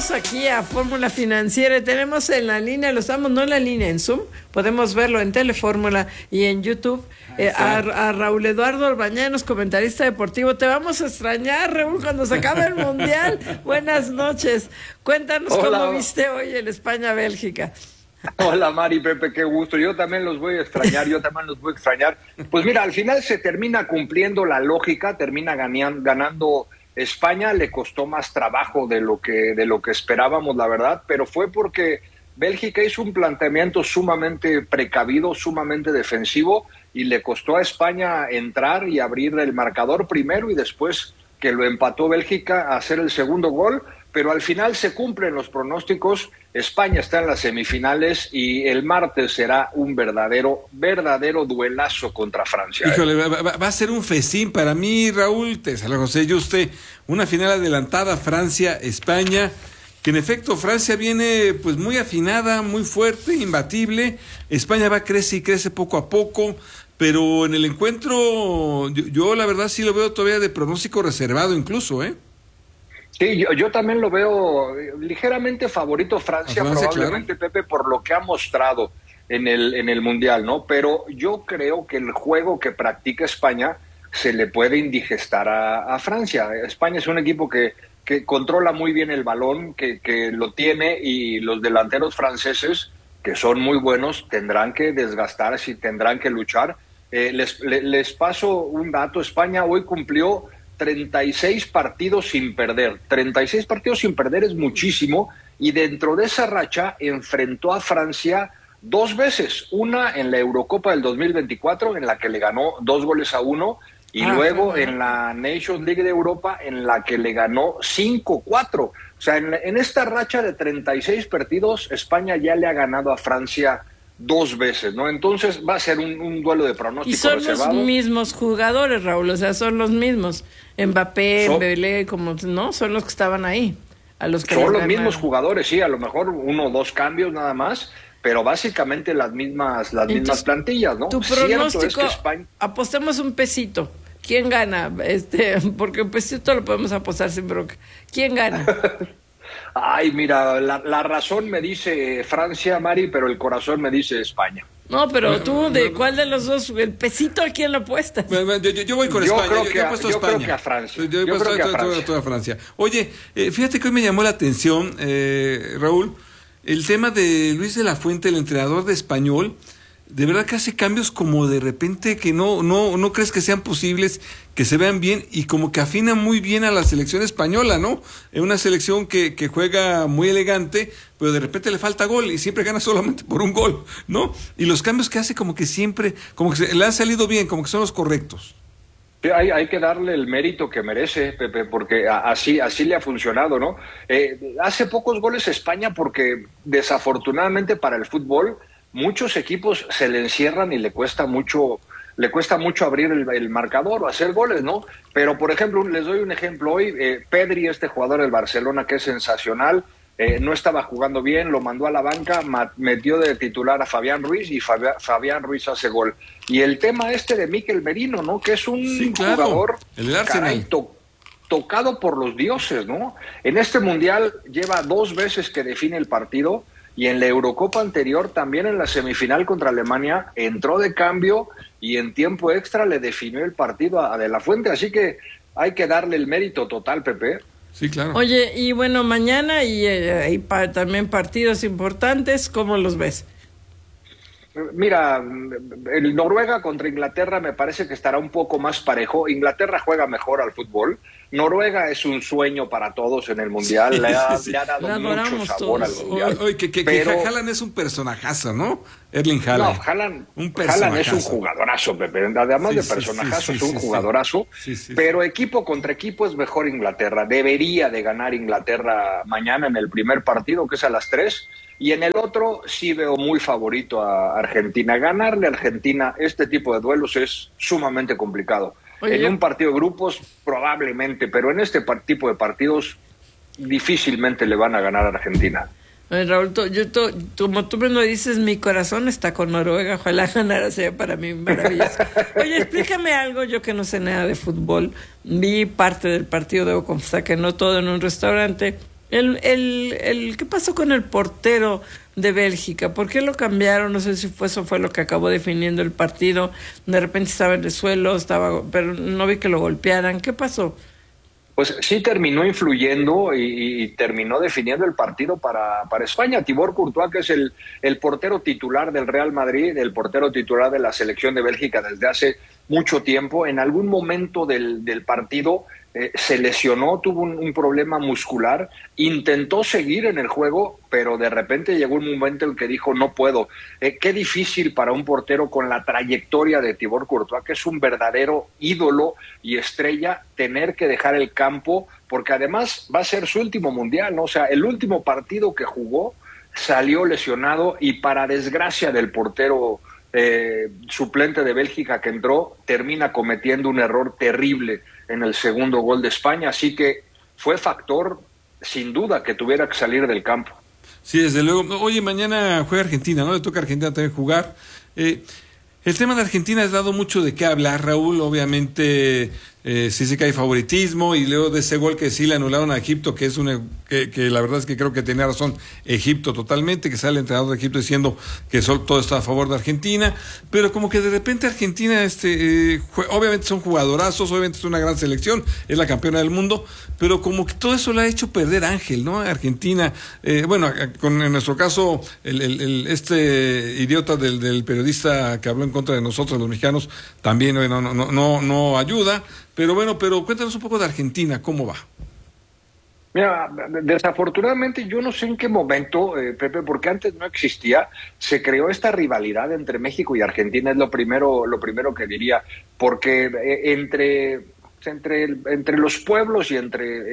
Regresamos aquí a Fórmula Financiera y tenemos en la línea, lo estamos, no en la línea, en Zoom, podemos verlo en Telefórmula y en YouTube, a Raúl Eduardo Orbañanos, comentarista deportivo. Te vamos a extrañar, Raúl, cuando se acabe el Mundial. Buenas noches. Cuéntanos cómo viste hoy el España-Bélgica. Hola Mari, Pepe, qué gusto. Yo también los voy a extrañar, Pues mira, al final se termina cumpliendo la lógica, termina ganando España. Le costó más trabajo de lo que esperábamos, la verdad, pero fue porque Bélgica hizo un planteamiento sumamente precavido, sumamente defensivo, y le costó a España entrar y abrir el marcador primero, y después que lo empató Bélgica a hacer el segundo gol. Pero al final se cumplen los pronósticos. España está en las semifinales y el martes será un verdadero duelazo contra Francia. Híjole, va a ser un festín para mí, Raúl. Te saludo, José. Yo usted, una final adelantada, Francia-España, que en efecto Francia viene pues muy afinada, muy fuerte, imbatible. España va crece poco a poco, pero en el encuentro yo la verdad sí lo veo todavía de pronóstico reservado incluso, ¿eh? Sí, yo también lo veo ligeramente favorito Francia probablemente, claro. Pepe, por lo que ha mostrado en el Mundial, ¿no? Pero yo creo que el juego que practica España se le puede indigestar a Francia. España es un equipo que controla muy bien el balón, que lo tiene, y los delanteros franceses, que son muy buenos, tendrán que desgastarse y tendrán que luchar. Les paso un dato. España hoy cumplió 36 partidos sin perder. 36 partidos sin perder es muchísimo, y dentro de esa racha enfrentó a Francia 2 veces. Una en la Eurocopa del 2024, en la que le ganó 2-1, y luego en la Nations League de Europa, en la que le ganó 5-4. O sea, en esta racha de 36 partidos, España ya le ha ganado a Francia 2 veces, ¿no? Entonces va a ser un duelo de pronóstico. Y son reservado. Los mismos jugadores, Raúl, o sea, son los mismos. Mbappé, Dembélé, como, ¿no? Son los que estaban ahí. Son los mismos jugadores, sí, a lo mejor 1 o 2 cambios nada más, pero básicamente las mismas plantillas, ¿no? Tu pronóstico, es que España... apostemos un pesito. ¿Quién gana? Porque un pesito lo podemos apostar sin bronca. ¿Quién gana? Ay, mira, la razón me dice Francia, Mari, pero el corazón me dice España. No, pero tú, ¿de cuál de los dos? ¿El pesito a quién lo apuestas? Yo voy con España. Yo creo que a Francia. Yo creo que a Francia. Oye, fíjate que hoy me llamó la atención, Raúl, el tema de Luis de la Fuente, el entrenador de Español. De verdad que hace cambios como de repente que no crees que sean posibles, que se vean bien, y como que afina muy bien a la selección española, ¿no? Es una selección que juega muy elegante, pero de repente le falta gol y siempre gana solamente por un gol, ¿no? Y los cambios que hace como que siempre, como que le han salido bien, como que son los correctos. Hay que darle el mérito que merece, Pepe, porque así le ha funcionado, ¿no? Hace pocos goles España porque desafortunadamente para el fútbol muchos equipos se le encierran y le cuesta mucho abrir el marcador o hacer goles, ¿no? Pero, por ejemplo, les doy un ejemplo hoy. Pedri, este jugador del Barcelona que es sensacional, no estaba jugando bien, lo mandó a la banca, metió de titular a Fabián Ruiz, y Fabián Ruiz hace gol. Y el tema de Mikel Merino, ¿no? Que es un jugador tocado por los dioses, ¿no? En este Mundial lleva 2 veces que define el partido, y en la Eurocopa anterior, también en la semifinal contra Alemania, entró de cambio y en tiempo extra le definió el partido a De la Fuente. Así que hay que darle el mérito total, Pepe. Sí, claro. Oye, y bueno, mañana hay también partidos importantes. ¿Cómo los ves? Mira, el Noruega contra Inglaterra me parece que estará un poco más parejo. Inglaterra juega mejor al fútbol. Noruega es un sueño para todos en el Mundial. Le ha dado mucho sabor al Mundial. Pero Haaland es un personajazo, ¿no? Erling Haaland. No, Haaland es un jugadorazo, Pepe. Además de personajazo, es un jugadorazo. Pero equipo contra equipo es mejor Inglaterra. Debería de ganar Inglaterra mañana en el primer partido, que es a las 3. Y en el otro sí veo muy favorito a Argentina. Ganarle a Argentina este tipo de duelos es sumamente complicado. En un partido de grupos probablemente, pero en este tipo de partidos difícilmente le van a ganar a Argentina. Raúl, como tú me lo dices, mi corazón está con Noruega. Ojalá ganara, sea para mí maravilloso. Oye, explícame algo, yo que no sé nada de fútbol. Vi parte del partido, debo confesar que no todo, en un restaurante. ¿Qué pasó con el portero de Bélgica? ¿Por qué lo cambiaron? No sé si eso fue lo que acabó definiendo el partido. De repente estaba en el suelo, pero no vi que lo golpearan. ¿Qué pasó? Pues sí terminó influyendo y terminó definiendo el partido para España. Thibaut Courtois, que es el portero titular del Real Madrid, el portero titular de la selección de Bélgica desde hace mucho tiempo, en algún momento del partido se lesionó, tuvo un problema muscular, intentó seguir en el juego, pero de repente llegó un momento en que dijo no puedo. Qué difícil para un portero con la trayectoria de Thibaut Courtois, que es un verdadero ídolo y estrella, tener que dejar el campo, porque además va a ser su último mundial, ¿no? O sea, el último partido que jugó salió lesionado y para desgracia del portero suplente de Bélgica que entró, termina cometiendo un error terrible en el segundo gol de España, así que fue factor sin duda que tuviera que salir del campo. Sí, desde luego. Oye, mañana juega Argentina, ¿no? Le toca a Argentina también jugar. El tema de Argentina ha dado mucho de qué hablar, Raúl. Obviamente sí sé que hay favoritismo, y luego de ese gol que sí le anularon a Egipto, que es que la verdad es que creo que tenía razón Egipto totalmente, que sale el entrenador de Egipto diciendo que todo está a favor de Argentina, pero como que de repente Argentina, obviamente son jugadorazos, obviamente es una gran selección, es la campeona del mundo, pero como que todo eso le ha hecho perder Ángel, ¿no? Argentina, en nuestro caso, este idiota del periodista que habló en contra de nosotros, los mexicanos, también no ayuda. Pero cuéntanos un poco de Argentina, ¿cómo va? Mira, desafortunadamente yo no sé en qué momento, Pepe, porque antes no existía, se creó esta rivalidad entre México y Argentina, es lo primero que diría, porque entre los pueblos y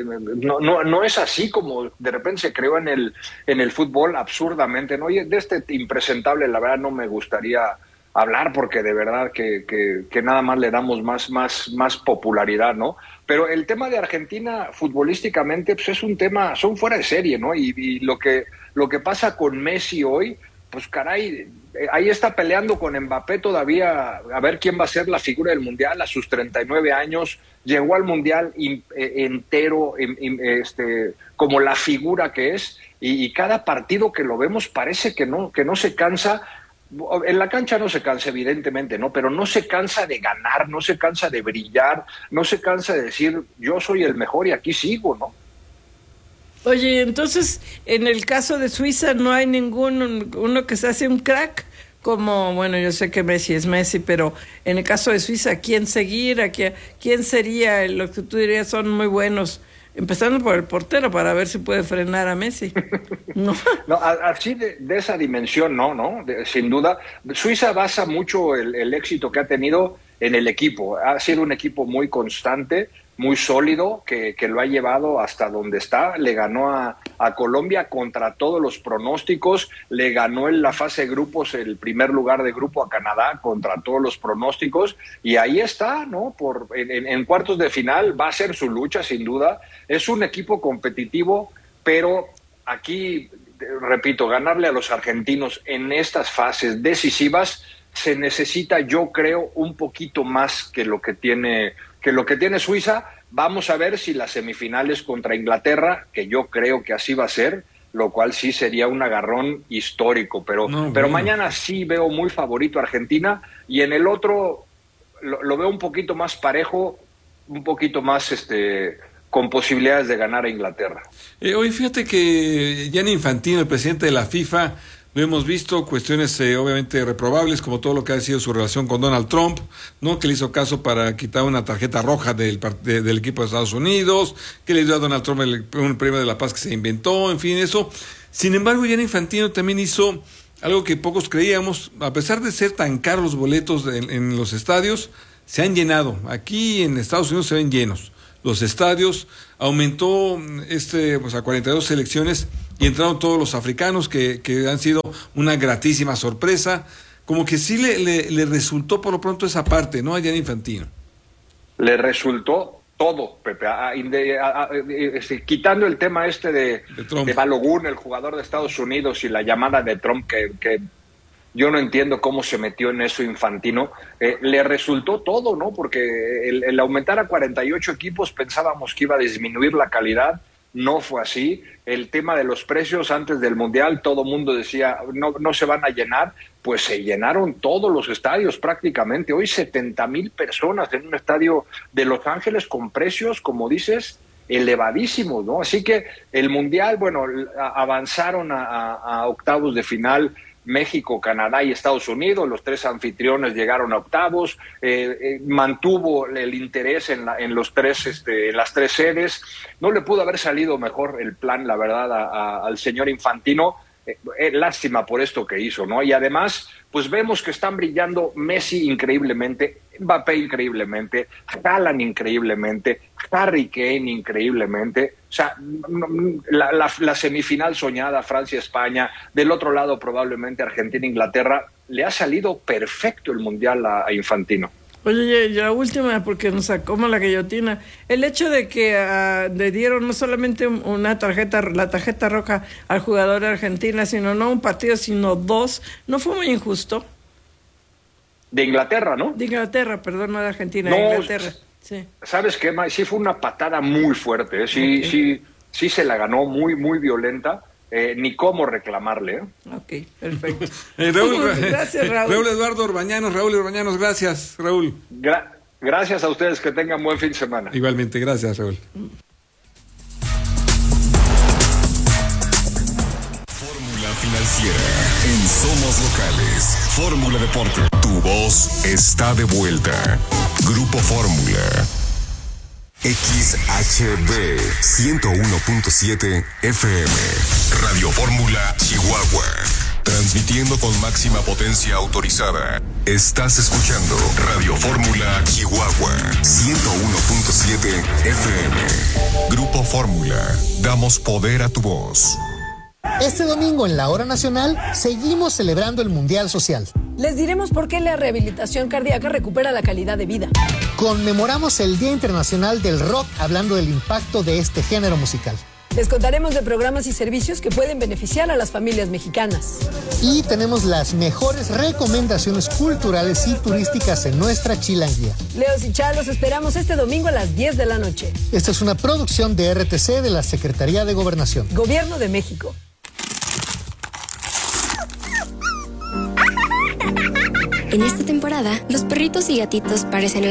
no es así como de repente se creó en el fútbol absurdamente, ¿no? Y de este impresentable, la verdad, no me gustaría hablar porque de verdad que nada más le damos más popularidad, ¿no? Pero el tema de Argentina futbolísticamente pues es un tema, son fuera de serie, ¿no? Y lo que pasa con Messi hoy, pues caray, ahí está peleando con Mbappé todavía a ver quién va a ser la figura del Mundial a sus 39 años, llegó al Mundial entero, como la figura que es, y cada partido que lo vemos parece que no se cansa. En la cancha no se cansa, evidentemente, ¿no? Pero no se cansa de ganar, no se cansa de brillar, no se cansa de decir yo soy el mejor y aquí sigo, ¿no? Oye, entonces, en el caso de Suiza no hay uno que se hace un crack, como, bueno, yo sé que Messi es Messi, pero en el caso de Suiza, ¿a quién seguir? ¿Quién sería lo que tú dirías son muy buenos? Empezando por el portero para ver si puede frenar a Messi. No, así de esa dimensión, no, sin duda. Suiza basa mucho el éxito que ha tenido en el equipo. Ha sido un equipo muy constante, muy sólido, que lo ha llevado hasta donde está. Le ganó a Colombia contra todos los pronósticos, le ganó en la fase de grupos el primer lugar de grupo a Canadá contra todos los pronósticos, y ahí está, ¿no? En cuartos de final va a ser su lucha, sin duda. Es un equipo competitivo, pero aquí, repito, ganarle a los argentinos en estas fases decisivas se necesita, yo creo, un poquito más que lo que tiene Suiza. Vamos a ver si las semifinales contra Inglaterra, que yo creo que así va a ser, lo cual sí sería un agarrón histórico, pero mañana sí veo muy favorito a Argentina, y en el otro lo veo un poquito más parejo, un poquito más con posibilidades de ganar a Inglaterra. Hoy fíjate que Gianni Infantino, el presidente de la FIFA, lo hemos visto, cuestiones obviamente reprobables, como todo lo que ha sido su relación con Donald Trump, ¿no? Que le hizo caso para quitar una tarjeta roja del equipo de Estados Unidos, que le dio a Donald Trump un premio de la paz que se inventó, en fin, eso. Sin embargo, Gianni Infantino también hizo algo que pocos creíamos, a pesar de ser tan caros los boletos en los estadios, se han llenado. Aquí en Estados Unidos se ven llenos los estadios, aumentó a 42 selecciones y entraron todos los africanos que han sido una gratísima sorpresa. Como que sí le resultó por lo pronto esa parte, ¿no? A Gianni Infantino. Le resultó todo, Pepe. Quitando el tema de Balogun, el jugador de Estados Unidos, y la llamada de Trump, que yo no entiendo cómo se metió en eso Infantino, le resultó todo, ¿no? Porque el aumentar a 48 equipos pensábamos que iba a disminuir la calidad. no fue así. El tema de los precios antes del Mundial, todo mundo decía, no se van a llenar, pues se llenaron todos los estadios prácticamente. Hoy 70,000 personas en un estadio de Los Ángeles con precios, como dices, elevadísimos, ¿no? Así que el Mundial, bueno, avanzaron a octavos de final México, Canadá y Estados Unidos. Los 3 anfitriones llegaron a octavos, mantuvo el interés en las 3 sedes. No le pudo haber salido mejor el plan, la verdad, al señor Infantino. Lástima por esto que hizo, ¿no? Y además, pues vemos que están brillando Messi increíblemente, Mbappé increíblemente, Haaland increíblemente, Harry Kane increíblemente. O sea, la semifinal soñada, Francia-España, del otro lado probablemente Argentina-Inglaterra, le ha salido perfecto el Mundial a Infantino. Oye, ya última, porque nos sacó la guillotina. El hecho de que le dieron no solamente la tarjeta roja al jugador de Argentina, sino no un partido, sino 2, ¿no fue muy injusto? De Inglaterra, ¿no? De Inglaterra, perdón, no de Argentina, no, de Inglaterra. Sí. ¿Sabes qué, May? Sí fue una patada muy fuerte, ¿eh? Sí, okay. sí se la ganó, muy, muy violenta. Ni cómo reclamarle, ¿eh? Ok, perfecto. Raúl, gracias, Raúl. Raúl Eduardo Orbañanos, gracias, Raúl. Gracias a ustedes, que tengan buen fin de semana. Igualmente, gracias, Raúl. Fórmula Financiera en Somos Locales. Fórmula Deporte. Tu voz está de vuelta. Grupo Fórmula. XHB 101.7 FM. Radio Fórmula Chihuahua. Transmitiendo con máxima potencia autorizada. Estás escuchando Radio Fórmula Chihuahua 101.7 FM. Grupo Fórmula. Damos poder a tu voz. Este domingo en la Hora Nacional seguimos celebrando el Mundial Social. Les diremos por qué la rehabilitación cardíaca recupera la calidad de vida. Conmemoramos el Día Internacional del Rock hablando del impacto de este género musical. Les contaremos de programas y servicios que pueden beneficiar a las familias mexicanas. Y tenemos las mejores recomendaciones culturales y turísticas en nuestra chilanguía. Leos y Chalos, esperamos este domingo a las 10 de la noche. Esta es una producción de RTC de la Secretaría de Gobernación. Gobierno de México. En esta temporada, los perritos y gatitos parecen